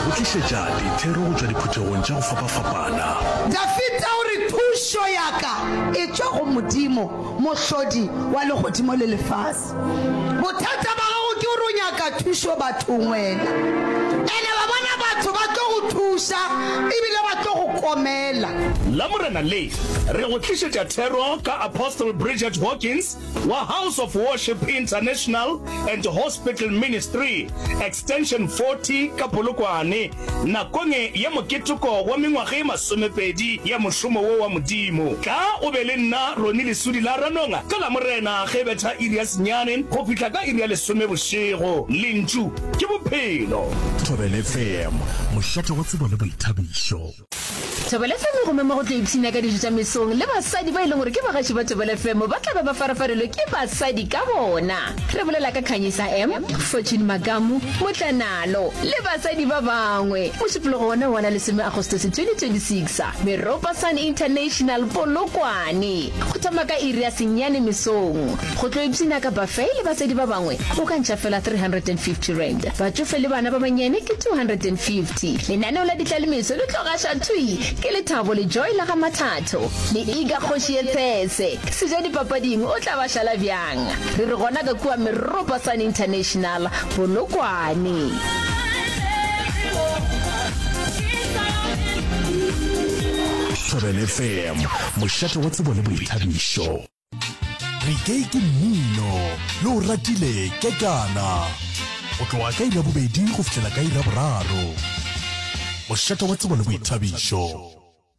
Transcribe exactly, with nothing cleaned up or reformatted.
go tlišetša dithero go tšwa diphuthegong tša go fapafapana. Dafita o re thušo yaka e tšwa go modimo mohlodi wa legodimo le lefase. Bothata ba gago ke gore o nyaka thušo bathong wena, ene ba bona batho ba tlo go thuša ebile ba tlo go komela. La morena le re go tlišetša thero ka Apostle Bridget Hawkins wa House of Worship International and Hospital Ministry extension forty ka Polokwane nakong ya moketoko wa mengwaga e masomepedi ya mošomo wo wa modimo. Ka o be le nna Roni Lesudi la Ranonga ka la morena ge betha iri ya senyane go fihla ka iri ya lesome bošego. Lentšu ke bophelo. Thobela F M, mošate wa tsebo le boithabišo. Thobela F M go mema go tla ipshina ka dijo tša mesong le basadi ba ileng gore ke bagaši ba Thobela F M ba tla ba ba farafarelwe ke basadi ka bona. Re bolela ka Khanyisa M, Fortune Magamu, Motlanalo le basadi ba bangwe. Mošupologo wona wana lesome Agostose twenty twenty-six Meropa Sun International Polokwane go thoma ka iri ya senyane mesong. Go tlo ipshina ka buffet le basadi ba bangwe o ka ntšha fela three hundred fifty rand, batsofe le bana ba banyane ke two hundred fifty. Lenaneo la ditlaleimiso le tlo gaša thui ke Lethabo le Joy la ga Mathatho le Iga Kgoši Ethese. Seja dipapading o tla ba šala bjang. Re re gona ka kua Meropa Sun International Polokwane. Thobela F M, mošate wa tsebo le boithabišo. Re ke ke mmino le o ratile ke kana o tloga ka ira bobedi go fihlela ka ira boraro. Mošate wa tsebo le boithabišo.